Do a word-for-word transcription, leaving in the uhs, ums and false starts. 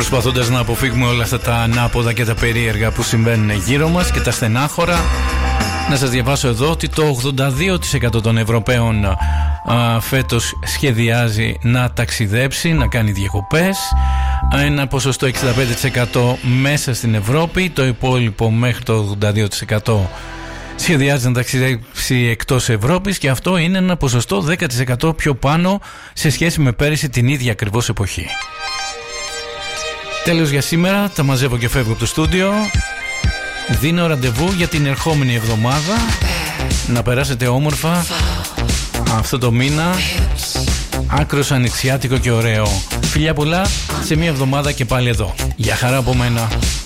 προσπαθώντας να αποφύγουμε όλα αυτά τα ανάποδα και τα περίεργα που συμβαίνουν γύρω μας και τα στενάχωρα. Να σας διαβάσω εδώ ότι το ογδόντα δύο τοις εκατό των Ευρωπαίων α, φέτος σχεδιάζει να ταξιδέψει, να κάνει διακοπές. Ένα ποσοστό εξήντα πέντε τοις εκατό μέσα στην Ευρώπη, το υπόλοιπο μέχρι το ογδόντα δύο τοις εκατό σχεδιάζει να ταξιδέψει εκτός Ευρώπης, και αυτό είναι ένα ποσοστό δέκα τοις εκατό πιο πάνω σε σχέση με πέρυσι την ίδια ακριβώς εποχή. Τέλος για σήμερα, τα μαζεύω και φεύγω από το στούντιο. Δίνω ραντεβού για την ερχόμενη εβδομάδα. Να περάσετε όμορφα αυτό το μήνα, άκρος ανοιξιάτικο και ωραίο. Φιλιά πολλά, σε μια εβδομάδα και πάλι εδώ. Γεια χαρά από μένα.